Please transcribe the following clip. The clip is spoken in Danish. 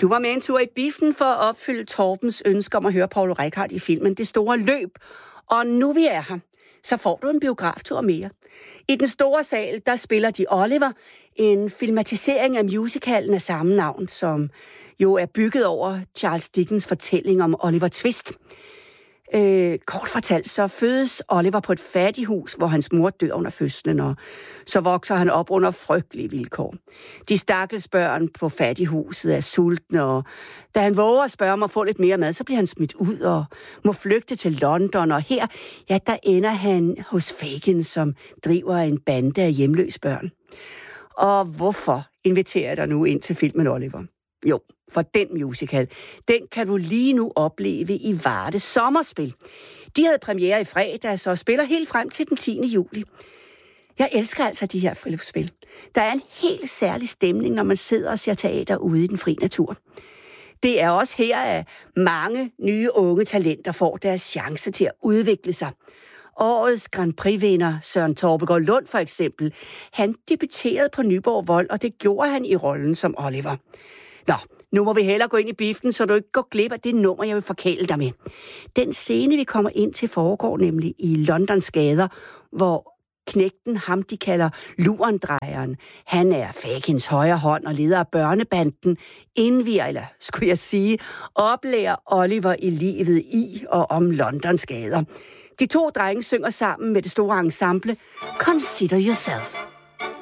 Du var med en tur i biffen for at opfylde Torbens ønske om at høre Poul Reichhardt i filmen Det Store Løb. Og nu vi er her, så får du en biograftur mere. I den store sal, der spiller de Oliver, en filmatisering af musicalen af samme navn, som jo er bygget over Charles Dickens fortælling om Oliver Twist. Kort fortalt, så fødes Oliver på et fattighus, hvor hans mor dør under fødslen, og så vokser han op under frygtelige vilkår. De stakkels børn på fattighuset er sultne, og da han våger at spørge om at få lidt mere mad, så bliver han smidt ud og må flygte til London, og her, ja, der ender han hos Fagin, som driver en bande af hjemløse børn. Og hvorfor inviterer jeg dig nu ind til filmen Oliver? Jo, for den musical, den kan du lige nu opleve i Varde Sommerspil. De havde premiere i fredags og spiller helt frem til den 10. juli. Jeg elsker altså de her friluftsspil. Der er en helt særlig stemning, når man sidder og ser teater ude i den fri natur. Det er også her, at mange nye unge talenter får deres chance til at udvikle sig. Årets Grand Prix-vinder Søren Torpegaard Lund for eksempel, han debuterede på Nyborg Vold, og det gjorde han i rollen som Oliver. Nå, nu må vi hellere gå ind i biffen, så du ikke går glip af det nummer, jeg vil forkæle dig med. Den scene, vi kommer ind til, foregår nemlig i Londons gader, hvor knægten, ham de kalder Lurendrejeren, han er Fagins højre hånd og leder af børnebanden, indviger, eller skulle jeg sige, oplærer Oliver i livet i og om Londons gader. De to drenge synger sammen med det store ensemble Consider Yourself.